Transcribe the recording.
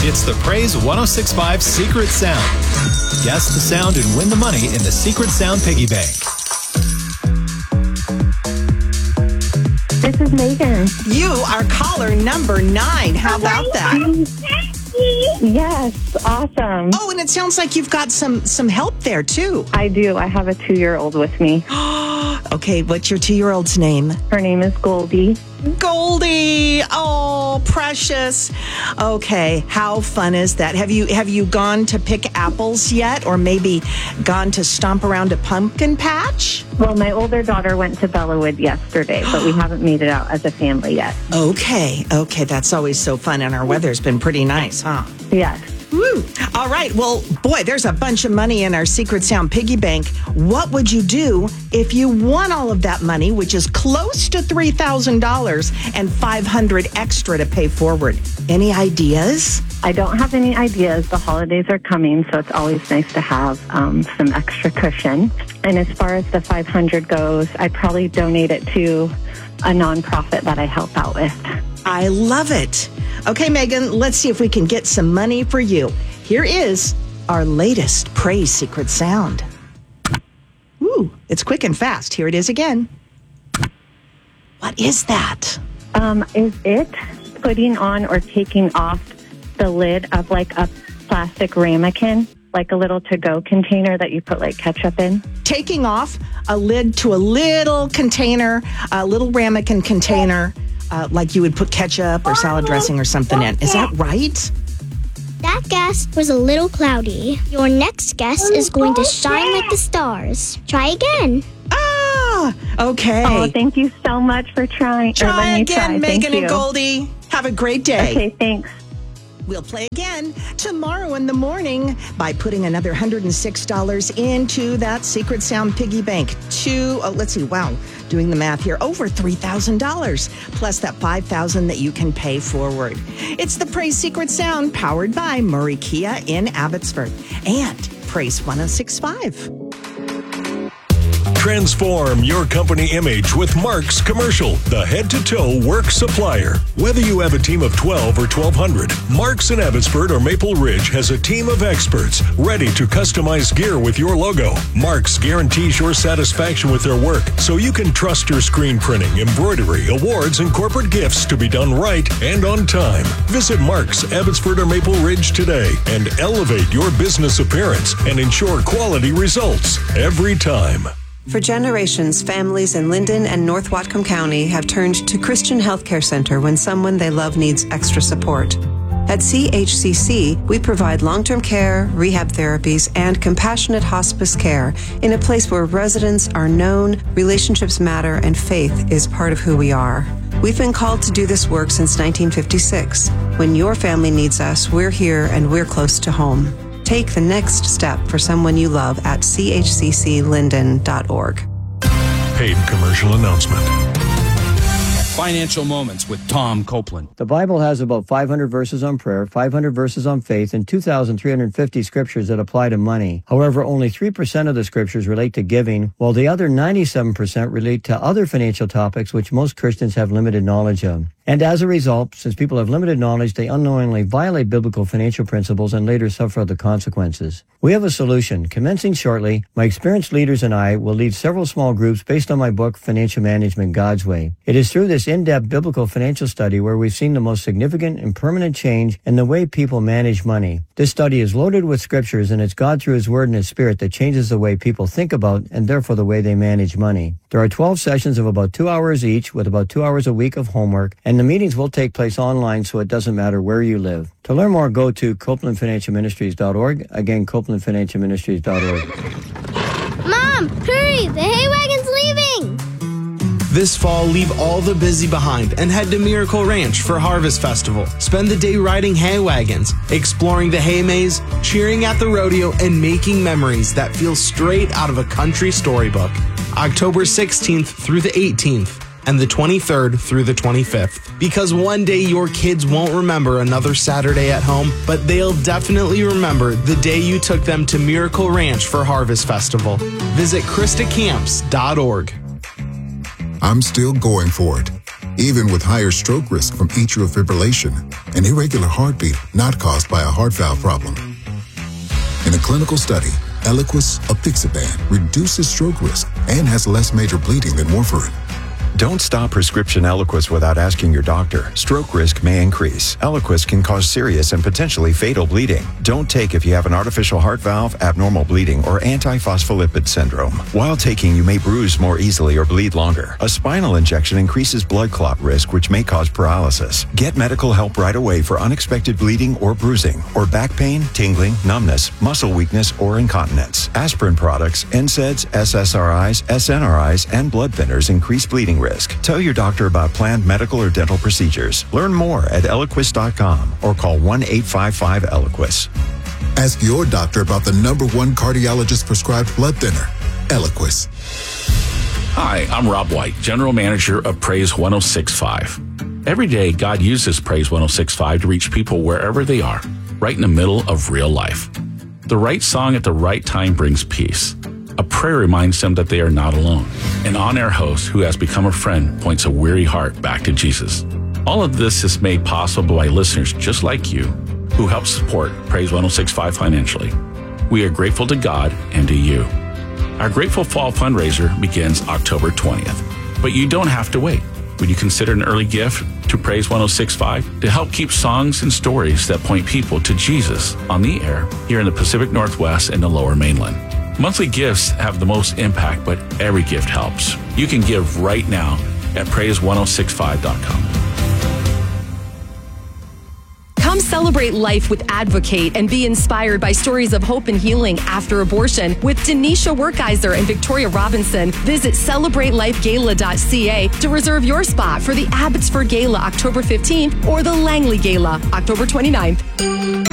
It's the Praise 106.5 Secret Sound. Guess the sound and win the money in the Secret Sound Piggy Bank. This is Megan. You are caller number 9. How about that? Yes, awesome. Oh, and it sounds like you've got some help there, too. I do. I have a 2-year-old with me. Okay, what's your 2-year-old's name? Her name is Goldie. Goldie. Oh, precious. Okay, how fun is that? Have you gone to pick apples yet, or maybe gone to stomp around a pumpkin patch? Well, my older daughter went to Bellawood yesterday, but we haven't made it out as a family yet. Okay, that's always so fun, and our weather's been pretty nice, huh? Yes. Woo. All right. Well, boy, there's a bunch of money in our Secret Sound Piggy Bank. What would you do if you won all of that money, which is close to $3,000 and $500 extra to pay forward? Any ideas? I don't have any ideas. The holidays are coming, so it's always nice to have some extra cushion. And as far as the $500 goes, I'd probably donate it to a nonprofit that I help out with. I love it. Okay, Megan, let's see if we can get some money for you. Here is our latest Praise Secret Sound. Ooh, it's quick and fast. Here it is again. What is that? Is it putting on or taking off the lid of like a plastic ramekin, like a little to-go container that you put like ketchup in? Taking off a lid to a little container, a little ramekin container, like you would put ketchup or salad dressing or something in. Is that right? That guess was a little cloudy. Your next guess is going to shine like the stars. Try again. Ah, okay. Oh, thank you so much for trying. Try again, Megan Thank you. and Goldie. Have a great day. Okay, thanks. We'll play again tomorrow in the morning by putting another $106 into that Secret Sound Piggy Bank. Doing the math here, over $3,000, plus that $5,000 that you can pay forward. It's the Praise Secret Sound, powered by Murray Kia in Abbotsford and Praise 106.5. Transform your company image with Mark's Commercial, the head-to-toe work supplier. Whether you have a team of 12 or 1,200, Mark's in Abbotsford or Maple Ridge has a team of experts ready to customize gear with your logo. Mark's guarantees your satisfaction with their work, so you can trust your screen printing, embroidery, awards, and corporate gifts to be done right and on time. Visit Mark's, Abbotsford or Maple Ridge today and elevate your business appearance and ensure quality results every time. For generations, families in Linden and North Whatcom County have turned to Christian Healthcare Center when someone they love needs extra support. At CHCC, we provide long-term care, rehab therapies, and compassionate hospice care in a place where residents are known, relationships matter, and faith is part of who we are. We've been called to do this work since 1956. When your family needs us, we're here and we're close to home. Take the next step for someone you love at chcclinden.org. Paid commercial announcement. Financial Moments with Tom Copeland. The Bible has about 500 verses on prayer, 500 verses on faith, and 2,350 scriptures that apply to money. However, only 3% of the scriptures relate to giving, while the other 97% relate to other financial topics which most Christians have limited knowledge of. And as a result, since people have limited knowledge, they unknowingly violate biblical financial principles and later suffer the consequences. We have a solution. Commencing shortly, my experienced leaders and I will lead several small groups based on my book, Financial Management God's Way. It is through this in-depth biblical financial study where we've seen the most significant and permanent change in the way people manage money. This study is loaded with scriptures, and it's God through His Word and His Spirit that changes the way people think about and therefore the way they manage money. There are 12 sessions of about 2 hours each with about 2 hours a week of homework, and the meetings will take place online so it doesn't matter where you live. To learn more, go to CopelandFinancialMinistries.org. Again, CopelandFinancialMinistries.org. Mom, hurry! The hay wagon's leaving! This fall, leave all the busy behind and head to Miracle Ranch for Harvest Festival. Spend the day riding hay wagons, exploring the hay maze, cheering at the rodeo, and making memories that feel straight out of a country storybook. October 16th through the 18th. And the 23rd through the 25th. Because one day your kids won't remember another Saturday at home, but they'll definitely remember the day you took them to Miracle Ranch for Harvest Festival. Visit ChristaCamps.org. I'm still going for it. even with higher stroke risk from atrial fibrillation, an irregular heartbeat not caused by a heart valve problem. In a clinical study, Eliquis apixaban reduces stroke risk and has less major bleeding than warfarin. Don't stop prescription Eliquis without asking your doctor. Stroke risk may increase. Eliquis can cause serious and potentially fatal bleeding. Don't take if you have an artificial heart valve, abnormal bleeding, or antiphospholipid syndrome. While taking, you may bruise more easily or bleed longer. A spinal injection increases blood clot risk, which may cause paralysis. Get medical help right away for unexpected bleeding or bruising, or back pain, tingling, numbness, muscle weakness, or incontinence. Aspirin products, NSAIDs, SSRIs, SNRIs, and blood thinners increase bleeding risk. Tell your doctor about planned medical or dental procedures. Learn more at Eliquis.com or call 1-855-ELIQUIS. Ask your doctor about the #1 cardiologist prescribed blood thinner, Eliquis. Hi, I'm Rob White, General Manager of Praise 106.5. Every day, God uses Praise 106.5 to reach people wherever they are, right in the middle of real life. The right song at the right time brings peace. A prayer reminds them that they are not alone. An on-air host who has become a friend points a weary heart back to Jesus. All of this is made possible by listeners just like you who help support Praise 106.5 financially. We are grateful to God and to you. Our Grateful Fall fundraiser begins October 20th, but you don't have to wait. Would you consider an early gift to Praise 106.5 to help keep songs and stories that point people to Jesus on the air here in the Pacific Northwest and the Lower Mainland? Monthly gifts have the most impact, but every gift helps. You can give right now at praise1065.com. Come celebrate life with Advocate and be inspired by stories of hope and healing after abortion with Denisha Werkeiser and Victoria Robinson. Visit CelebrateLifeGala.ca to reserve your spot for the Abbotsford Gala October 15th or the Langley Gala October 29th.